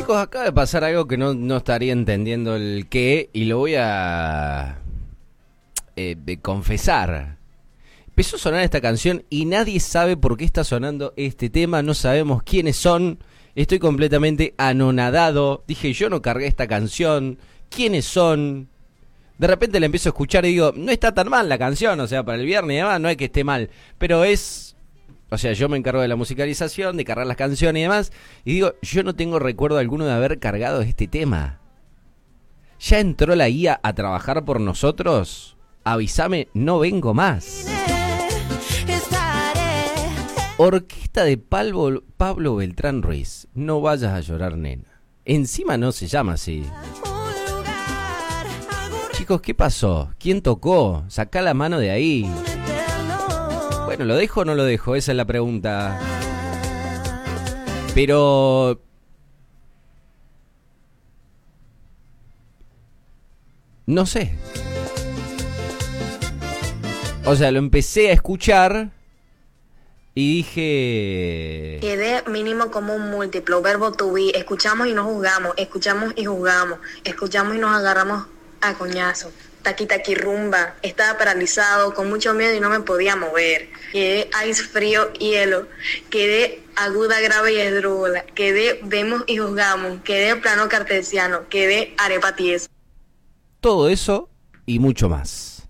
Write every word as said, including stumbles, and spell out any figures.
Chicos, acaba de pasar algo que no, no estaría entendiendo el qué y lo voy a eh, de confesar. Empezó a sonar esta canción y nadie sabe por qué está sonando este tema, no sabemos quiénes son, estoy completamente anonadado, dije yo no cargué esta canción, ¿quiénes son? De repente la empiezo a escuchar y digo, no está tan mal la canción, o sea, para el viernes y demás, no es que esté mal, pero es... O sea, yo me encargo de la musicalización, de cargar las canciones y demás, y digo, yo no tengo recuerdo alguno de haber cargado este tema. ¿Ya entró la I A a trabajar por nosotros? Avísame, no vengo más. Orquesta de Pablo, Pablo Beltrán Ruiz. No vayas a llorar, nena. Encima no se llama así. Chicos, ¿qué pasó? ¿Quién tocó? Sacá la mano de ahí. Bueno, ¿lo dejo o no lo dejo? Esa es la pregunta. Pero... no sé. O sea, lo empecé a escuchar y dije... Quedé mínimo como un múltiplo, verbo to be. Escuchamos y nos juzgamos, escuchamos y juzgamos, escuchamos y nos agarramos a coñazo. Taqui taqui rumba, estaba paralizado, con mucho miedo y no me podía mover. Quedé ice frío, hielo, quedé aguda, grave y esdrújula, quedé vemos y juzgamos, quedé plano cartesiano, quedé arepa tiesa. Todo eso y mucho más.